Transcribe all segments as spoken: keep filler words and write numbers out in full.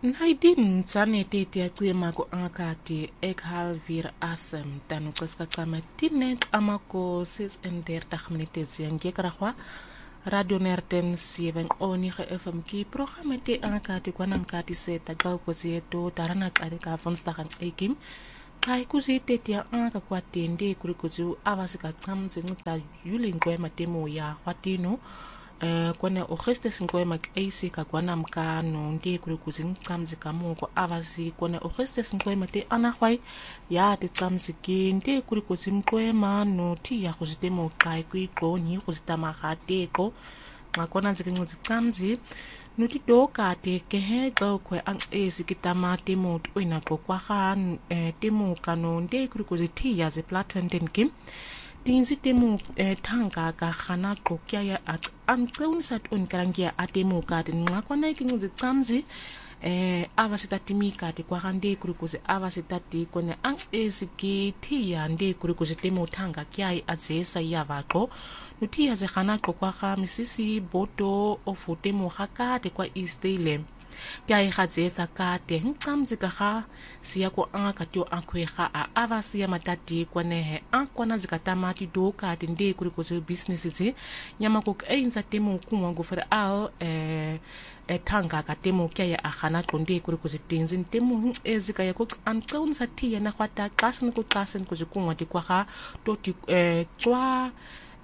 Naidin tsanete tiacima ko angakati ekhalvir asem tanu kaskakama tinet amako sis en dertig minutes yang gekrahwa radio nerten sieben onige F M ki programma te angakati kwanam kati se tagaw ko zieto tarana kare ka vonstagan ekim kai kuzi te tia angaka kwatende kuri kuzu avasika tsamze ngta yulingwe matemo ya kwatino Uh, kone ogestes ngoe mak eisi ka kwana mka no ndi kuri kuzin tsamzi kamu ko avasi kone ogestes ngoe mate anakhwai ya te tsamzi ki ndi kuri kuzin ngoe ma no ti ya kuzite mo kai kui ko ni kuzita ma khate ko ngakona nzike ngzi tsamzi no ti do ka te ke he go ko ang esi kitama te mo oina ko kwa khan te mo kano ndi kuri kuziti ya ze platform den kim tinzi temu eh, tanga ka khana kokya ya at anqeun sat on karangia atemu ka tin ngakona ikinzi tsamzi eh avasitati ka ti kwa gande kurukuze avasitati kone ang esiki thia nde kurukuze temu tanga kyai atsesa ya vako nutia ze khana kokwa ga misisi boto ofute mo khaka te kwa istile kya ikhatsesa ka te ngqamzi ka ga siya ko anga tyo akhwe ga a avasiya matati kwane he ankwana zikatamati do ka te nde kuri ko business tsi nyama ko einza temo kumwa go fer al eh etanga ka temo kya ya akhana konde kuri ko zitinzi temo ezika ya ko anqeun sathi na khwata qasen ko qasen ko zikungwa ti kwa ga to ti eh tswa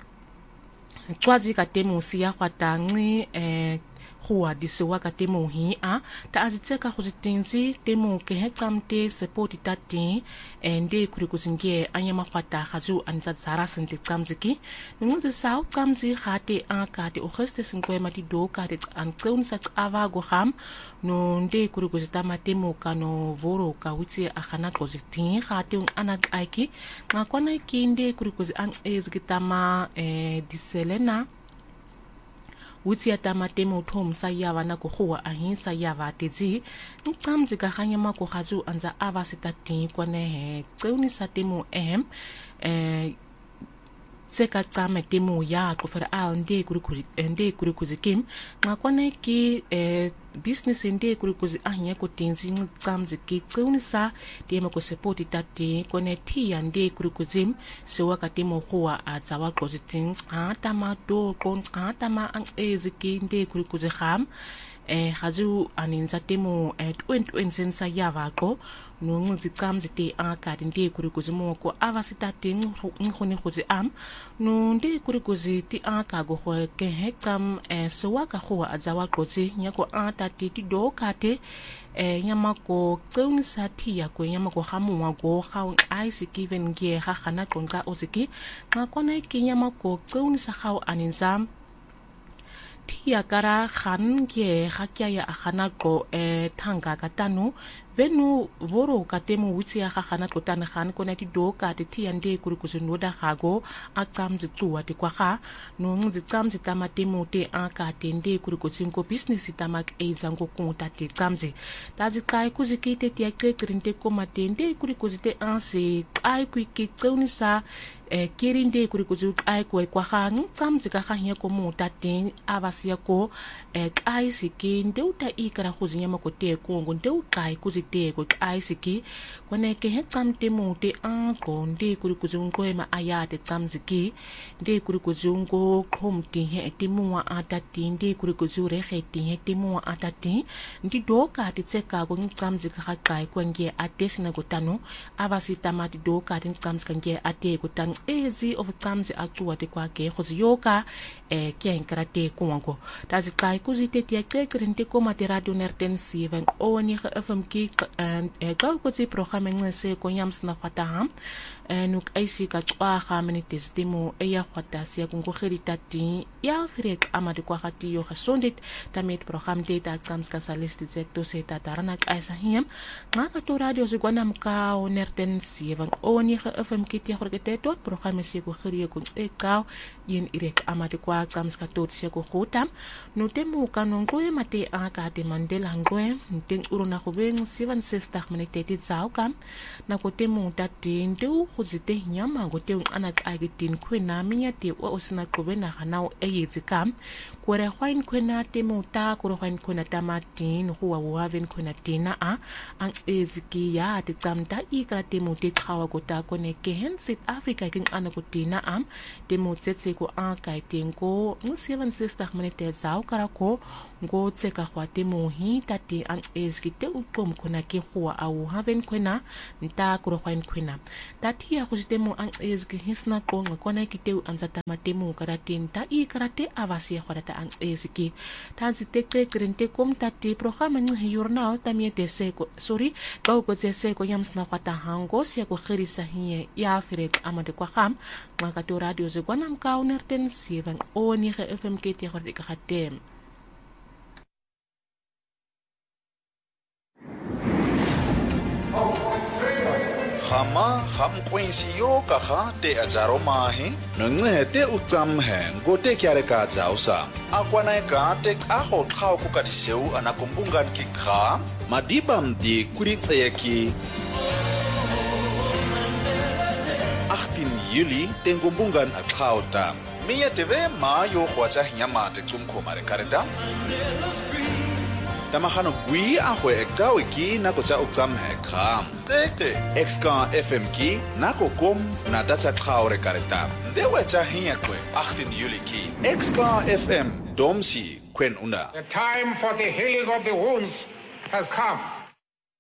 tswa zika temo siya khwata ngi eh huwa disiwa ka temo hi a ta azitseka go zitinzi temo ke hexamte support tati ende kuri kusinge anyama khwata gazu anza tsara sente tsamziki ngunze saw tsamzi khate akate ogestes ngwe mati do ka te anqeun sa tsava go ham no nde kuri kuzitama temo kano voro ka witsi akhana ko zitin khate ana aiki ngakona kinde kuri kuzi an ezgitama eh diselena wutsi ya tamatemo thom sa yawa na ko khuwa ahinsa yawa tezi ngqamzi ka khanya ma ko khazu anza avasita ti kwane he tseuni sa temo em eh tseka tsame temo ya ko fer a nde kuri kuri nde kuri kuzikim ngakwane ki eh business ende kuri kuzi ahnya ko tinzi ngqamzi ki tseuni sa temo ko support tati kone thi ya nde kuri kuzim sewa ka temo khuwa a tsawa ko zitin a tamato kon a tama ang eziki nde kuri kuzi kham eh hazu aninza temo eh twenty twenty sa yava ko no ngzi tsamzi te aka nde kuri kuzi mo ko avasita te ngkhone kuzi am no nde kuri kuzi ti aka go ho ke hekam eh sewa ka khuwa a tsawa ko zi nyako ata ti ti do kate eh nyama ko tseuni sa thia ko nyama ko hamu wa go khaun ice given ge ha khana konka oziki ngakona ke nyama ko tseuni sa khau aninzam thia kara khan ge hakya ya khana ko eh thanga katanu venu voro katemo witsi ya khana ko tan khan ko nati do ka te thia nde kuri kuzunoda khago atsamzi tsuwa te kwa kha no ngzi tsamzi tamatemo te aka te nde kuri kutsinko business tamak eizango kunta te tsamzi tazi kai kuzikite te yakrinte ko matende kuri kuzite anse ai kwiki tseunisa eh kirinde kuri kuzu ai ko kwa khang tsamzi ka khanya ko muta te avasiya ko eh ai siki ndeuta ikara khuzinya makote ko ngonde kai kuzite ko ai siki kone ke he tsamte mute an ko nde kuri kuzu ko ma ayate tsamziki nde kuri kuzu ko khomti he timuwa atati nde kuri kuzu re kheti he timuwa atati ndi doka ti tseka ko tsamzi ka kai ko nge atesina ko tano avasita mati doka ti tsamzi ka nge ate ko tan ezi of tsamzi atuwa te kwa ke khoziyoka eh kya karate kuwango tazi kai kuzite tia kekrinte ko mate radio nerten sieben oni F M ki eh ka ko tsi programme ngese ko nyams na khata nuk aisi ka tswa ga minutes demo e ya khata sia ko khritati ya frek amade kwa khati yo khasondit tamet program data tsams ka salist sekto seta tarana aisa hiem ngaka to radio zigwana mka nerten sieben oni F M ki tia khorkete tot programme se ko khriye ko e ka yin irek amade kwa tsams ka tot se ko khotam no temo kanongo e mate aka te mandela ngoe nteng uruna go beng seven sixty minutes te tsao kam na ko temo tati ndu go zite nyama go te ana ka ke tin khwena minya te o sina qobena ganao e yitsi kam kore khwain khwena te muta kore khwain khwena tamatin go wa wa ven khwena tina a ang eziki ya te tsamta I kra te muti khawa go ta kone ke hen South Africa king ana go tina am te mutsetse go a ka tengo seven sister minute zao kara ko go tseka khwate mohi tati ang eziki te uqom khona ke go a o haven khwena nta kore khwain khwena tati ya go sitemo ang eziki hisna qonga kona ke te anzata matemo kara tinta I karate avasi khwata ang eziki tanzi tekte krente kom tati programa ngi yurnao tamie te seko sorry go go tse seko yamsna khwata hango sia go khirisa hiye ya feret amade kwa kham ngaka to radio ze kwanam kauner ten seven o ni ge F M K te gore ka gatem Khama kham kwensi yo ka kha te ajaro mahi nngwe te utsam he go te kyare ka jausa akwana ka te a go tlhao ku ka diseu ana kumbungan ki kha madibam di kuritse yaki achttien Juli te kumbungan a tlhauta miya teve ma yo khwacha hinyama te tsumkho mare kareta Tamahano gui a hwe ektaw ki nako cha utsam he kha tete Xka F M ki nako kom na data tlhaore kareta ndewe cha hinya kwe achttien Juli ki Xka F M domsi kwen una The time for the healing of the wounds has come.